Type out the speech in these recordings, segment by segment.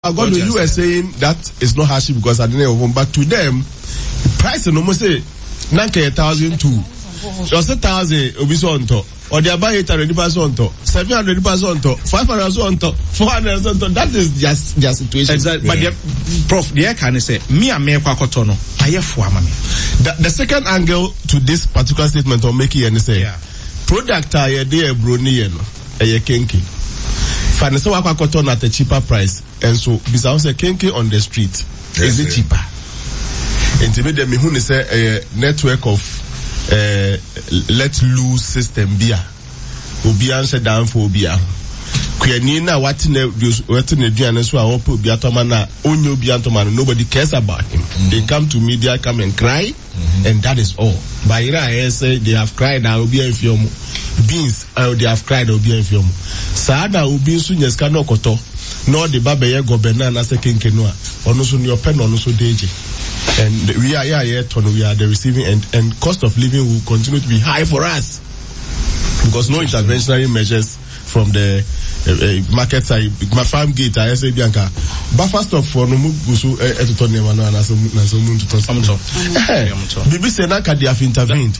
God, you were saying that is not hardship because I didn't have but to them, the price no more say, nanke 1,200. Just 1,000 obiso onto. Or they are buying 800 onto, 700 onto, 500 onto, 400 onto. That is just their situation. Exactly. But the prof, the can say, me and me kwakotono. The second angle to this particular statement or make it say, product are there brony a kenki. Financial cotton at a cheaper price, and so besides a kenki on the street, is it cheaper? And to me, the mihun is a network of let loose system beer. Obi answer down for beer. Kuyanina watching the Diana so I put Biatomana, Onyo Biatomana, nobody cares about him. They come to media, come and cry, and that is all. By I say they have cried, I will be in film. Beans, they have cried, I will be in film. Sada will be soon as cano koto, nor the Babaye go banana second canoa, or no soon your pen or no so deji. And we are yet we are the receiving and cost of living will continue to be high for us because no interventionary measures from the market side. My farm gate, I say Bianca, but first of all, no mugusu etutone mano na so muntu to some. Bibi say na ka they have intervened.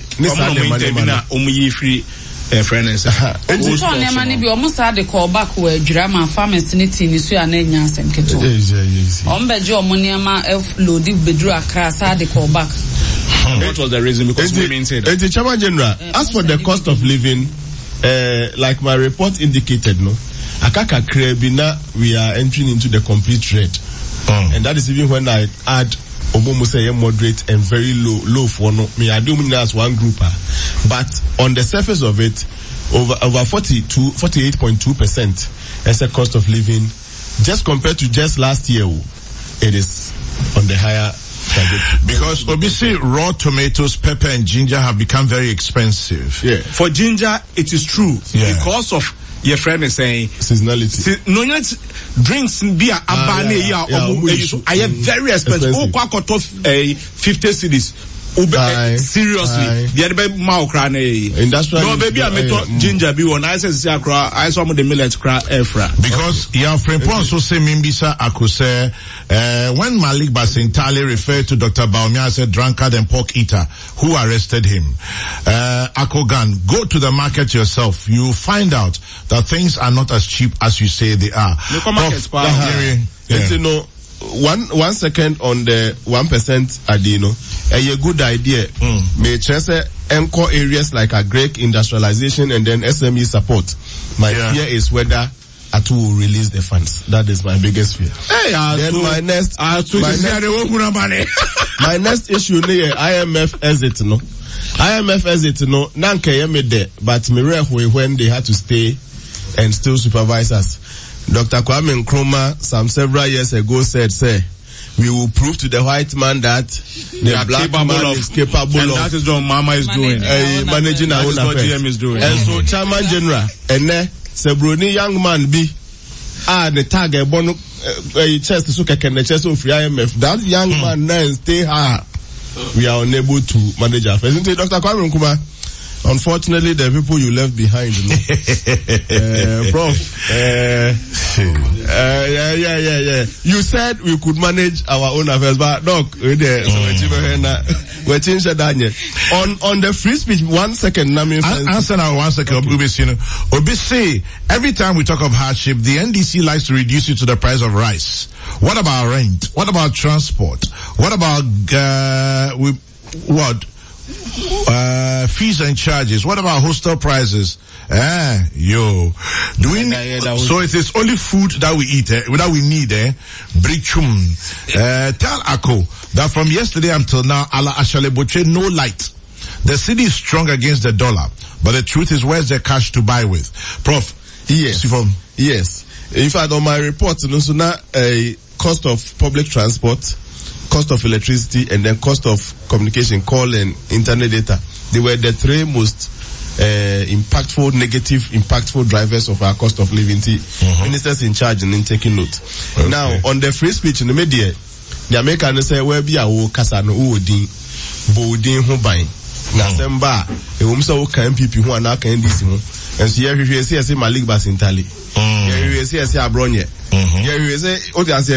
Free friends. Omo mani bi omo sa de call back we drama farmers ni tin so ya na nya asem keto. Omo beje omo niama load bedru akra sa de call back. What was the reason? Because women said the Chairman General, as for the cost of living, like my report indicated, no, Akaka Krebina, we are entering into the complete red. And that is even when I add Obomo say moderate and very low for no me I do mean as one grouper. But on the surface of it, over 48.2% as a cost of living, just compared to just last year, it is on the higher. Because obviously raw tomatoes, pepper and ginger have become very expensive. Yeah. For ginger, it is true. Yeah. Because of your friend is saying seasonality. No, drinks beer abane I am very expensive. Oh, 50 cedis. Seriously, the other baby crane industrial. No baby, I met ginger be one. I said, I saw the millet cry efra because your friend also say Mimbisa Akuse when Malik Basintali referred to Dr. Baumia as a drunkard and pork eater who arrested him. Akogan, go to the market yourself. You find out that things are not as cheap as you say they are. You know. 1 second on the 1% adino. A good idea. May chase anchor areas like a Greek industrialization and then SME support. My fear is whether Atu will release the funds. That is my biggest fear. Then my next issue is IMF exit no. IMF exit no. Nanke yemede but mirehwe when they had to stay and still supervise us. Dr. Kwame Nkrumah some several years ago said, we will prove to the white man that the black man is capable and of. That is what Mama is doing. Managing our own affairs. GM is doing. And so Chairman General, and Sebroni young man be, the target bono, chest to suka can the chest of IMF. That young man now stay hard. We are unable to manage our affairs. Dr. Kwame Nkrumah, unfortunately, the people you left behind, you know. Prof. You said we could manage our own affairs, but doc, on the free speech, 1 second. Answer now 1 second. Obviously, every time we talk of hardship, the NDC likes to reduce it to the price of rice. What about rent? What about transport? What about fees and charges? What about hostel prices? So it is only food that we eat, that we need, Brichum. Tell Ako that from yesterday until now, Allah Ashale Boche, no light. The city is strong against the dollar, but the truth is, where's the cash to buy with? Prof. Yes. Yes. In fact, on my report, so now a cost of public transport, cost of electricity, and then cost of communication, call and internet data. They were the three most impactful drivers of our cost of living. Ministers in charge and in taking note. Okay. Now, on the free speech in the media, the Americans say, where be our Kasano Udin, Bodin Hubain, Nasemba, a woman so can people who are not can this. And so here we say Malik Basintali. Here we say Abronye. Here we say,